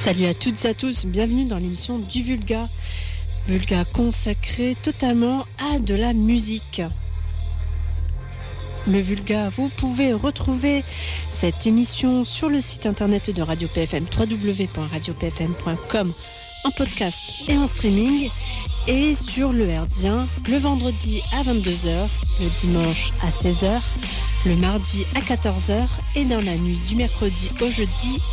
Salut à toutes et à tous, bienvenue dans l'émission du Vulga. Vulga consacré totalement à de la musique. Le Vulga, vous pouvez retrouver cette émission sur le site internet de Radio PFM, www.radiopfm.com, en podcast et en streaming, et sur le Herdien, le vendredi à 22h, le dimanche à 16h, le mardi à 14h et dans la nuit du mercredi au jeudi